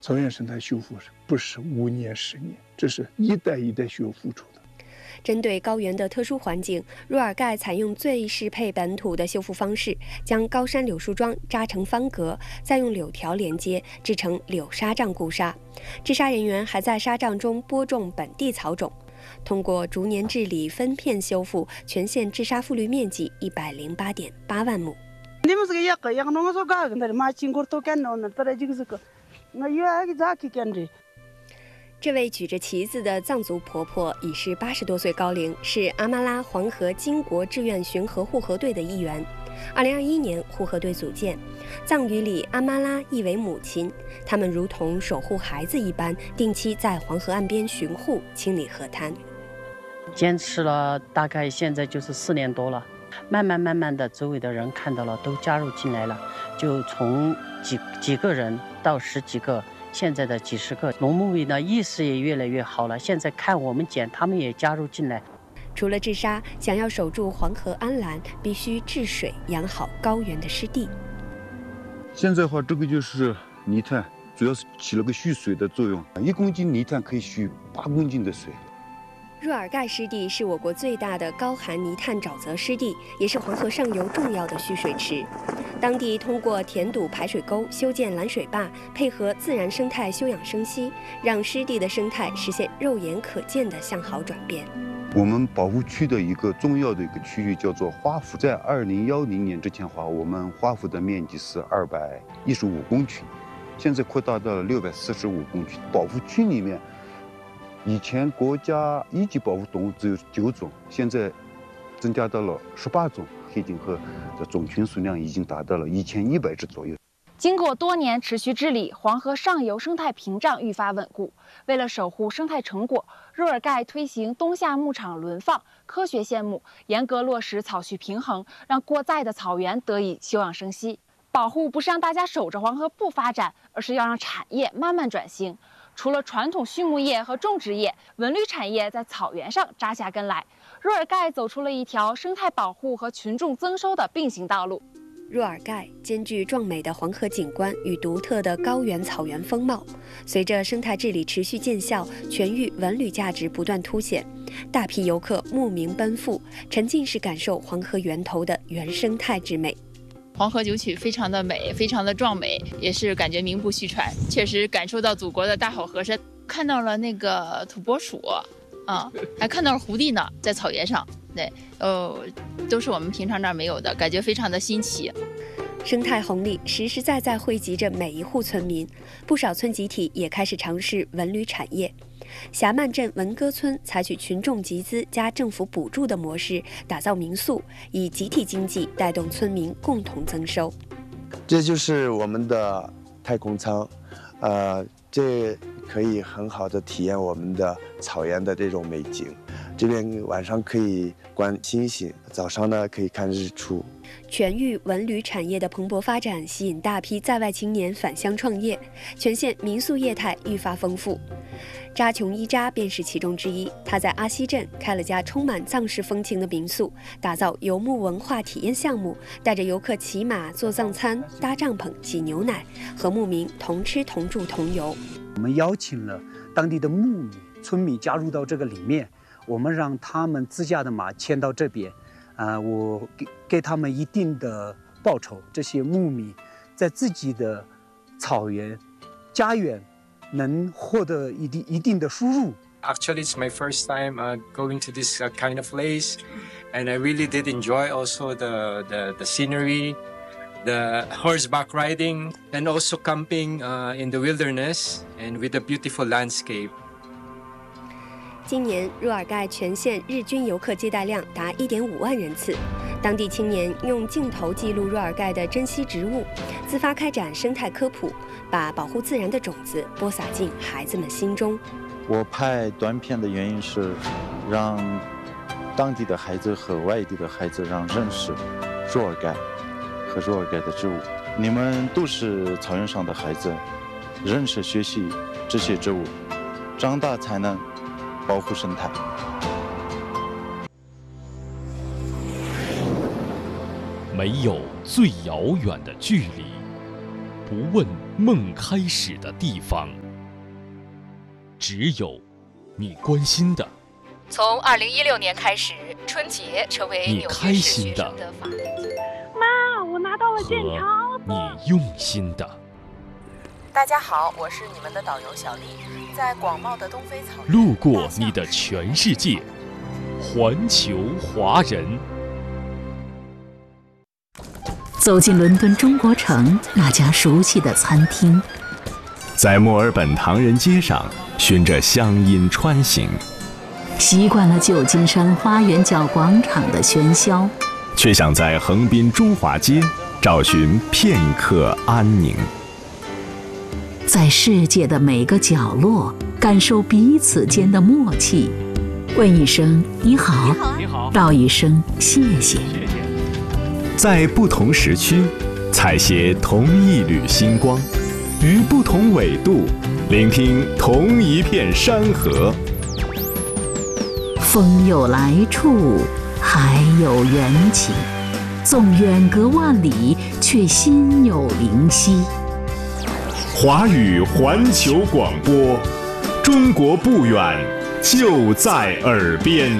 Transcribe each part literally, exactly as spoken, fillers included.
草原生态修复不是五年十年，这是一代一代需要付出的。 针对高原的特殊环境，若尔盖采用最适配本土的修复方式，将高山柳树桩扎成方格，再用柳条连接，制成柳沙障固沙。治沙人员还在沙障中播种本地草种。通过逐年治理、分片修复，全县治沙覆绿面积一百零八点八万亩。这位举着旗子的藏族婆婆已是八十多岁高龄，是阿玛拉黄河金国志愿巡河护河队的一员。二零二一年，护河队组建，藏语里阿玛拉意为母亲，他们如同守护孩子一般，定期在黄河岸边巡护、清理河滩。 坚持了大概现在就是四年多了，慢慢慢慢的，周围的人看到了，都加入进来了，就从几几个人到十几个。现在的几十个农牧民的意识也越来越好了，现在看我们捡，他们也加入进来。 除了治沙，想要守住黄河安澜，必须治水，养好高原的湿地。 现在的话，这个就是泥炭，主要是起了个蓄水的作用。一公斤泥炭可以蓄八公斤的水。 若尔盖湿地是我国最大的高含泥炭沼泽湿地，也是黄河上游重要的蓄水池。当地通过填堵排水沟、修建拦水坝，配合自然生态休养生息，让湿地的生态实现肉眼可见的向好转变。 我们保护区的一个重要的一个区域叫做花府，在二零幺零年之前的话，我们花府的面积是二百一十五公顷，现在扩大到了六百四十五公顷。保护区里面，以前国家一级保护动物只有九种，现在增加到了十八种。黑颈鹤的种群数量已经达到了一千一百只左右。 经过多年持续治理，黄河上游生态屏障愈发稳固。为了守护生态成果，若尔盖推行冬夏牧场轮放、科学限牧，严格落实草畜平衡，让过载的草原得以休养生息。保护不是让大家守着黄河不发展，而是要让产业慢慢转型。除了传统畜牧业和种植业，文旅产业在草原上扎下根来。若尔盖走出了一条生态保护和群众增收的并行道路。 若尔盖兼具壮美的黄河景观与独特的高原草原风貌，随着生态治理持续见效，全域文旅价值不断凸显，大批游客慕名奔赴，沉浸式感受黄河源头的原生态之美。 黄河九曲非常的美，非常的壮美，也是感觉名不虚传，确实感受到祖国的大好河山，看到了那个土拨鼠啊，还看到了狐狸呢，在草原上，对，呃，都是我们平常那儿没有的，感觉非常的新奇。 生态红利实实在在惠及着每一户村民，不少村集体也开始尝试文旅产业。霞曼镇文歌村采取群众集资加政府补助的模式，打造民宿，以集体经济带动村民共同增收。 这就是我们的太空舱，呃，这可以很好的体验我们的草原的这种美景。这边晚上可以观星星，早上呢可以看日出。 全域文旅产业的蓬勃发展，吸引大批在外青年返乡创业，全县民宿业态愈发丰富。扎琼伊扎便是其中之一，他在阿西镇开了家充满藏式风情的民宿，打造游牧文化体验项目，带着游客骑马、做藏餐、搭帐篷、挤牛奶，和牧民同吃同住同游。 我们邀请了当地的牧民、村民加入到这个里面，我们让他们自驾的马牵到这边，啊、呃，我给给他们一定的报酬。这些牧民在自己的草原、家园能获得一定一定的输入。 Actually, it's my first time uh, going to this uh, kind of place, and I really did enjoy also the the, the scenery, the horseback riding, and also camping uh, in the wilderness and with a beautiful landscape. 今年若尔盖全县日均游客接待量达一点五万人次，当地青年用镜头记录若尔盖的珍稀植物，自发开展生态科普，把保护自然的种子播撒进孩子们心中。 我拍短片的原因是让当地的孩子和外地的孩子让认识若尔盖和若尔盖的植物。你们都是草原上的孩子，认识学习这些植物，长大才能保护生态。 没有最遥远的距离， 不问梦开始的地方，只有你关心的。 从二零一六年开始，春节成为你开心的。 妈，我拿到了剑桥。 你用心的。 大家好，我是你们的导游小丽，在广袤的东非草原。 路过你的全世界，环球华人。 走进伦敦中国城那家熟悉的餐厅， 在墨尔本唐人街上循着乡音穿行， 习惯了旧金山花园角广场的喧嚣， 却想在横滨中华街找寻片刻安宁。 在世界的每个角落感受彼此间的默契，问一声你好， 你好， 道一声谢谢。 在不同时区采撷同一缕星光，于不同纬度聆听同一片山河。 风有来处，海有缘起，纵远隔万里，却心有灵犀。 华语环球广播，中国不远，就在耳边。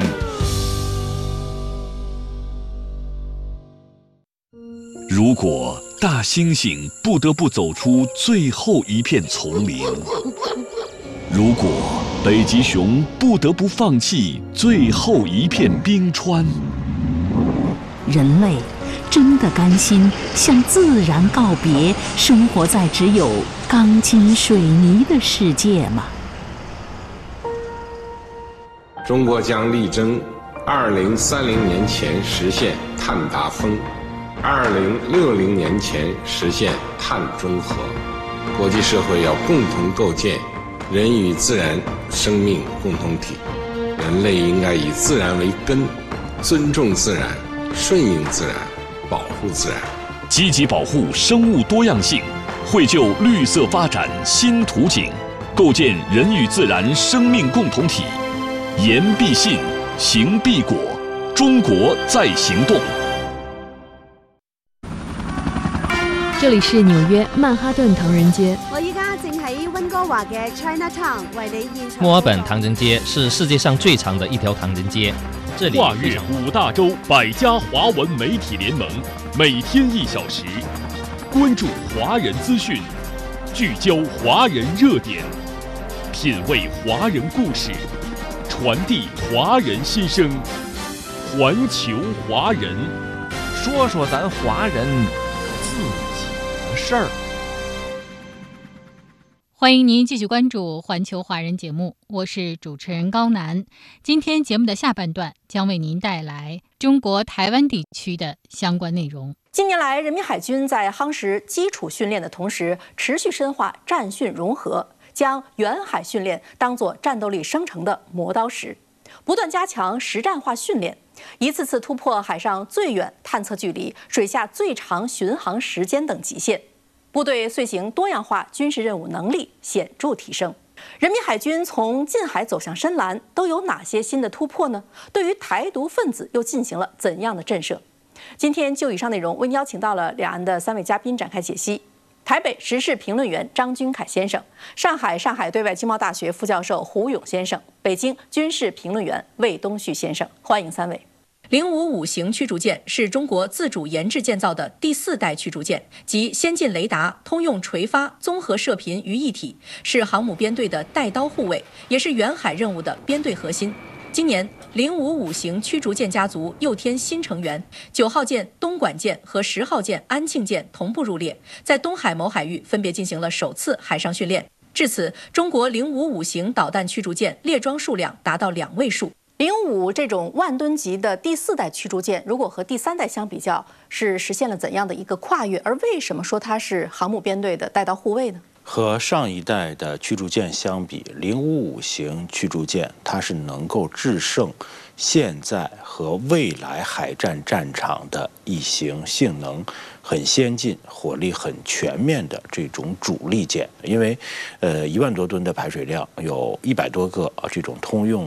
如果大猩猩不得不走出最后一片丛林，如果北极熊不得不放弃最后一片冰川， 人类真的甘心向自然告别，生活在只有钢筋水泥的世界吗？ 中国将力争二零三零年前实现碳达峰，二零六零年前实现碳中和。国际社会要共同构建人与自然生命共同体，人类应该以自然为根，尊重自然，顺应自然，保护自然， 积极保护生物多样性，绘就绿色发展新图景，构建人与自然生命共同体。言必信，行必果，中國在行動。 這裡是紐約曼哈頓唐人街。 我依家正喺溫哥華嘅 Chinatown 為你現場。 墨爾本唐人街是世界上最長的一條唐人街。這裡跨越五大洲百家華文媒體聯盟，每天一小時，關注華人資訊，聚焦華人熱點，品味華人故事，傳遞華人心聲，環球華人， 說說咱華人自己的事兒。 歡迎您繼續關注環球華人節目，我是主持人高楠。今天節目的下半段將為您帶來中國台灣地區的相關內容。 近年來，人民海軍在夯實基礎訓練的同時，持續深化戰訓融合，將遠海訓練當作戰鬥力生成的磨刀石，不斷加強實戰化訓練，一次次突破海上最遠探測距離、水下最長巡航時間等極限。部隊遂行多樣化軍事任務能力顯著提升。人民海軍從近海走向深藍，都有哪些新的突破呢？對於台獨分子又進行了怎樣的震懾？今天就以上內容，為您邀請到了兩岸的三位嘉賓展開解析。台北時事評論員張君凱先生，上海上海對外經貿大學副教授胡勇先生，北京軍事評論員魏東旭先生，歡迎三位。零五五型驅逐艦是中國自主研製建造的第四代驅逐艦，集先進雷達、通用垂發、綜合射頻於一體，是航母編隊的帶刀護衛，也是遠海任務的編隊核心。今年，零五五型驅逐艦家族又添新成員，九號艦東莞艦和十號艦安慶艦同步入列，在東海某海域分別進行了首次海上訓練。至此，中國零五五型導彈驅逐艦列裝數量達到兩位數。零五這種萬噸級的第四代驅逐艦，如果和第三代相比較，是實現了怎樣的一個跨越？而為什麼說它是航母編隊的帶刀護衛呢？ 和上一代的驅逐艦相比，零五五型驅逐艦它是能夠制勝現在和未來海戰戰場的一型性能很先進、火力很全面的這種主力艦。因為，呃，一萬多噸的排水量，有一百多個這種通用的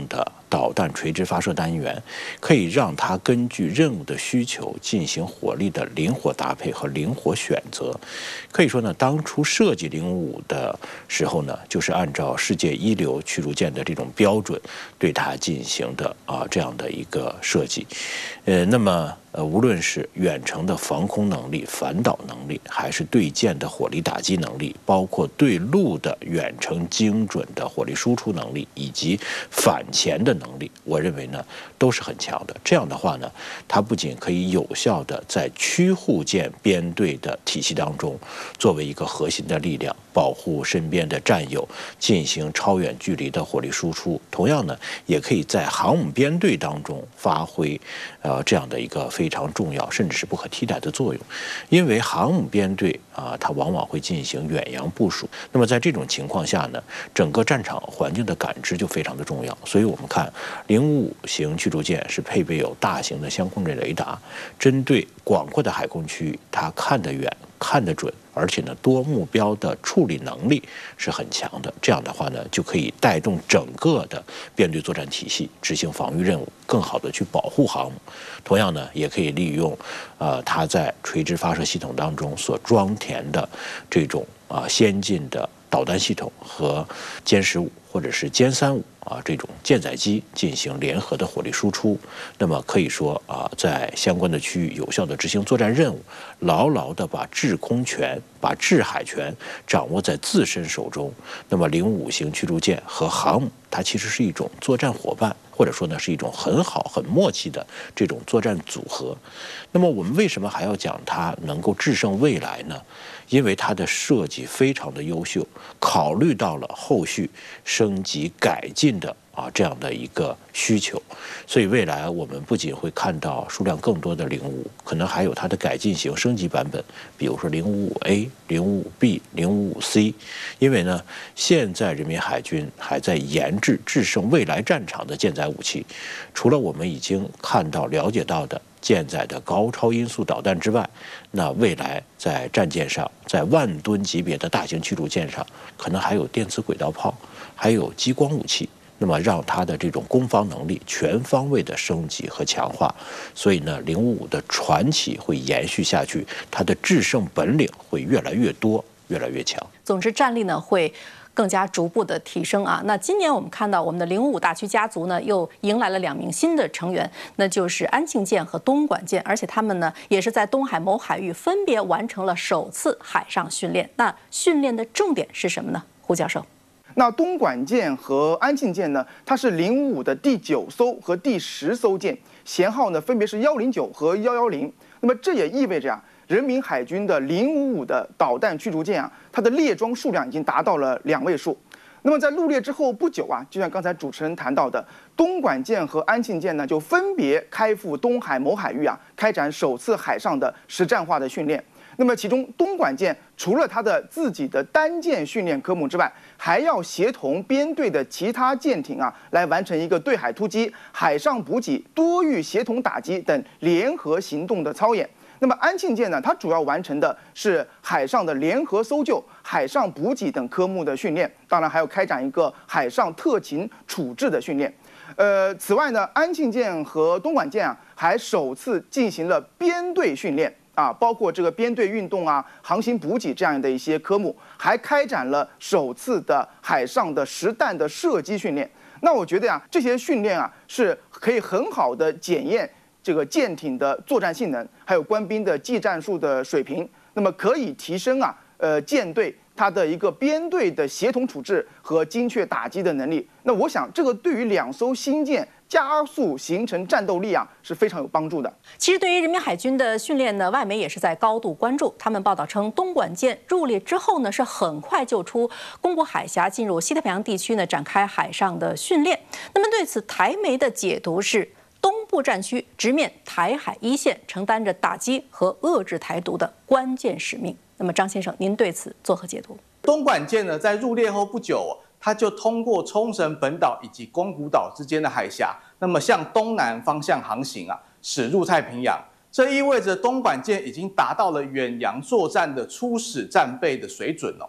导弹垂直发射单元，可以让它根据任务的需求进行火力的灵活搭配和灵活选择。可以说呢，当初设计零五五的时候呢，就是按照世界一流驱逐舰的这种标准对它进行的啊这样的一个设计。呃，那么呃，无论是远程的防空能力、反导能力，还是对舰的火力打击能力，包括对陆的远程精准的火力输出能力，以及反潜的能力，我认为呢都是很强的。这样的话呢，它不仅可以有效的在驱护舰编队的体系当中作为一个核心的力量，保护身边的战友，进行超远距离的火力输出，同样呢，也可以在航母编队当中发挥呃这样的一个非常重要甚至是不可替代的作用。因为航母编队啊，它往往会进行远洋部署，那么在这种情况下呢，整个战场环境的感知就非常的重要。所以我们看零五五型驱逐舰是配备有大型的相控阵雷达，针对广阔的海空区域，它看得远、看得准，而且呢，多目标的处理能力是很强的。这样的话呢，就可以带动整个的编队作战体系执行防御任务，更好的去保护航母。同样呢，也可以利用呃它在垂直发射系统当中所装填的这种啊、呃、先进的导弹系统和歼十五或者是歼三五啊这种舰载机进行联合的火力输出。那么可以说啊，在相关的区域有效的执行作战任务，牢牢的把制空权、把制海权掌握在自身手中。那么零五五型驱逐舰和航母，它其实是一种作战伙伴，或者说呢是一种很好、很默契的这种作战组合。那么我们为什么还要讲它能够制胜未来呢？因为它的设计非常的优秀，考虑到了后续升级改进的啊这样的一个需求，所以未来我们不仅会看到数量更多的零五五，可能还有它的改进型升级版本，比如说零五五 A、零五五 B、零五五 C。因为呢，现在人民海军还在研制制胜未来战场的舰载武器，除了我们已经看到、了解到的舰载的高超音速导弹之外，那未来在战舰上，在万吨级别的大型驱逐舰上，可能还有电磁轨道炮，还有激光武器，那么让它的这种攻防能力全方位的升级和强化。所以呢，零五五的传奇会延续下去，它的制胜本领会越来越多，越来越强。 总之，战力呢会更加逐步的提升啊。那今年我们看到我们的零五五大驱家族呢，又迎来了两名新的成员，那就是安庆舰和东莞舰，而且他们呢也是在东海某海域分别完成了首次海上训练。那训练的重点是什么呢？胡教授。 那东莞舰和安庆舰呢，它是零五五的第九艘和第十艘舰，舷号呢分别是幺零九和幺幺零。那么这也意味着啊，人民海军的零五五的导弹驱逐舰啊，它的列装数量已经达到了两位数。那么在入列之后不久啊，就像刚才主持人谈到的，东莞舰和安庆舰呢就分别开赴东海某海域啊，开展首次海上的实战化的训练。那么其中东莞舰除了它的自己的单舰训练科目之外，还要协同编队的其他舰艇啊，来完成一个对海突击、海上补给、多域协同打击等联合行动的操演。那么安庆舰呢，它主要完成的是海上的联合搜救、海上补给等科目的训练，当然还有开展一个海上特勤处置的训练。呃，此外呢，安庆舰和东莞舰啊，还首次进行了编队训练。啊，包括这个编队运动啊、航行补给这样的一些科目，还开展了首次的海上的实弹的射击训练。那我觉得呀、啊，这些训练啊是可以很好的检验这个舰艇的作战性能，还有官兵的技战术的水平。那么可以提升啊，呃，舰队它的一个编队的协同处置和精确打击的能力。那我想，这个对于两艘新舰加速形成战斗力啊，是非常有帮助的。 其实，对于人民海军的训练呢，外媒也是在高度关注。他们报道称，东莞舰入列之后呢，是很快就出宫古海峡，进入西太平洋地区呢，展开海上的训练。那么对此，台媒的解读是，东部战区直面台海一线，承担着打击和遏制台独的关键使命。那么，张先生，您对此作何解读？ 东莞舰呢，在入列后不久，它就通过冲绳本岛以及宫古岛之间的海峡，那么向东南方向航行啊，驶入太平洋。这意味着东莞舰已经达到了远洋作战的初始战备的水准哦。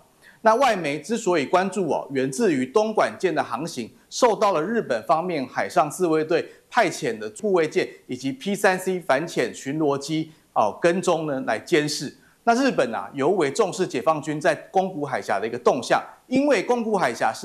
那外媒之所以关注哦，源自于东莞舰的航行受到了日本方面海上自卫队派遣的护卫舰以及 P 三 C 反潜巡逻机哦跟踪呢来监视。那日本啊尤为重视解放军在宫古海峡的一个动向，因为宫古海峡是